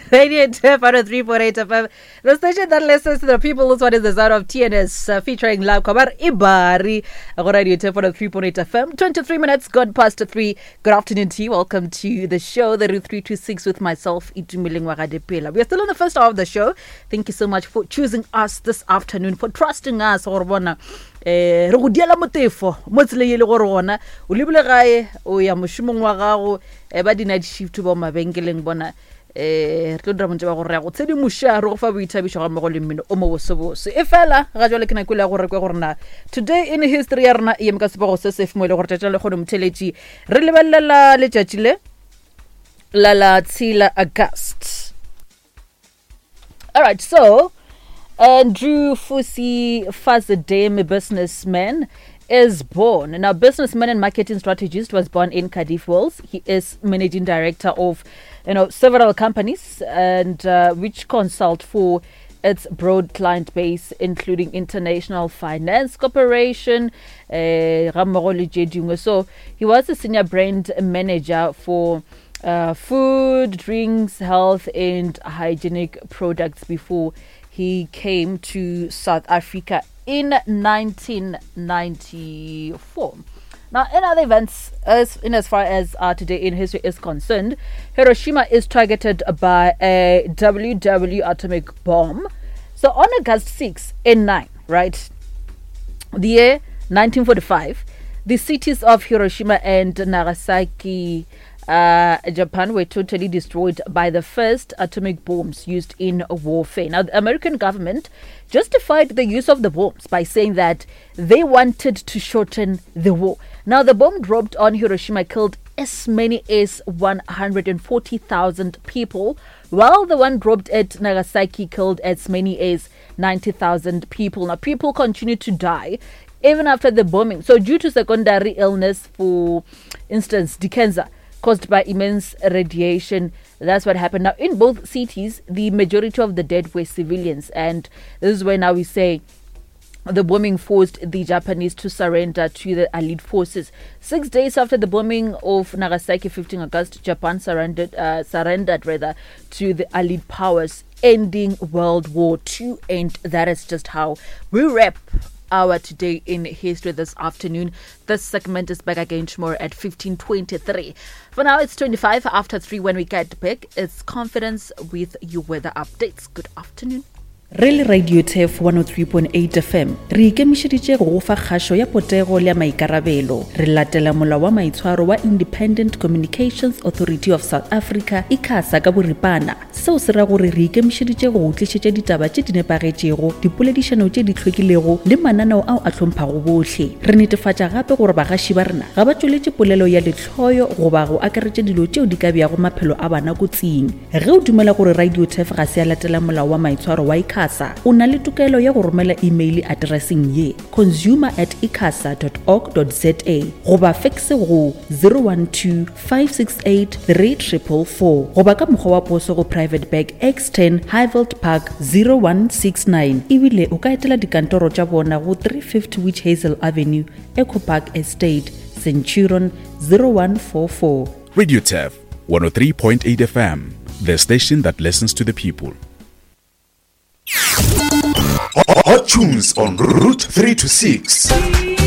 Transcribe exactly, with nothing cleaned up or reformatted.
Radio T F one oh three point eight F M. The station that listens to the people. This one is the sound of T N S uh, featuring Love Kabar Ibari. On Radio T F one oh three point eight F M. twenty-three minutes gone past three. Good afternoon to you. Welcome to the show, the Route three twenty-six with myself, Itumileng Wagadepela. We are still on the first hour of the show. Thank you so much for choosing us this afternoon, for trusting us. Orbona. Eh, re go diela motefo mo tseleng le go rona o lebile gae o ya moshomong wa gago e ba di night shift ba mabenkeleng bona eh re tlo dira montse ba go re go tshedi musha re go fa boithabišo ga mmogo le mmino o mo bosebose e fela ga jwale ke na kwela go re kwe go rena today in history ya rena e mka sebo go se sefmo le go re tšatša le gone motheletši re lebelela letšatši le la la tshila August. All right, so Andrew Fusi Fazadem, a businessman, is born. Now, businessman and marketing strategist, was born in Cardiff, Wales. He is managing director of, you know, several companies and uh, which consult for its broad client base, including International Finance Corporation. Uh, so he was a senior brand manager for uh, food, drinks, health, and hygienic products before he came to South Africa in nineteen ninety-four. Now, in other events, as in as far as uh, today in history is concerned, Hiroshima is targeted by a W W atomic bomb. So on August sixth and ninth, right, the year nineteen forty-five, the cities of Hiroshima and Nagasaki, Uh, Japan, were totally destroyed by the first atomic bombs used in warfare. Now, the American government justified the use of the bombs by saying that they wanted to shorten the war. Now, the bomb dropped on Hiroshima killed as many as one hundred forty thousand people, while the one dropped at Nagasaki killed as many as ninety thousand people. Now, people continue to die even after the bombing. So, due to secondary illness, for instance, cancer, caused by immense radiation. That's what happened. Now, in both cities, the majority of the dead were civilians. And this is where now we say the bombing forced the Japanese to surrender to the Allied forces. Six days after the bombing of Nagasaki, fifteenth of August, Japan surrendered, uh, surrendered rather, to the Allied powers, ending World War Two. And that is just how we wrap our today in history this afternoon. This segment is back again tomorrow at fifteen twenty-three. For now, it's twenty-five after three. When we get back, it's Confidence with your weather updates. Good afternoon. Real Radio T F one oh three point eight F M re ikemišeditše go fa kgašo ya potego le maikarabelo. Re latela molao wa maitshwaro wa Independent Communications Authority of South Africa ICASA ka boripana. Seo se ra gore re ikemišeditše go tlišetša ditaba tše di nepagetšego, dipoledišano tše di hlwekilego le mananao ao a hlomphang bohle. Re netefatša gape gore bagaši ba rena ga ba tšweletše polelo ya letlhoyo goba go akaretša dilo tšeo di ka beago maphelo a bana kotsing. Ge o dumela gore Radio T F ga se a latela molao wa maitshwaro wa ICASA, o na le tokelo ya go romela email addressing ye consumer at icasa dot org dot za goba faxe go zero one two five six eight three four four four goba ka mokgwa wa poso go Private Bag X ten Highveld Park zero one six nine. Ebile o ka etela dikantoro tša bona go three fifty Witch Hazel Avenue, Eco Park Estate, Centurion zero one four four. Radio T F one oh three point eight F M, the station that listens to the people. Hot tunes on Route three twenty-six.